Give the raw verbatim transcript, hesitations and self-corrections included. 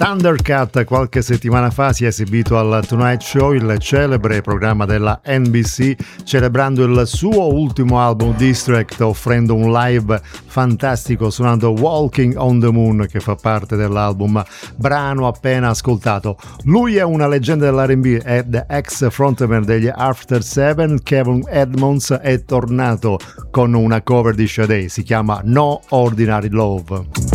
Thundercat qualche settimana fa si è esibito al Tonight Show, il celebre programma della N B C, celebrando il suo ultimo album Distract, offrendo un live fantastico suonando Walking on the Moon, che fa parte dell'album, brano appena ascoltato. Lui è una leggenda dell'R and B, è the ex frontman degli After Seven. Kevin Edmonds è tornato con una cover di Sade, si chiama No Ordinary Love.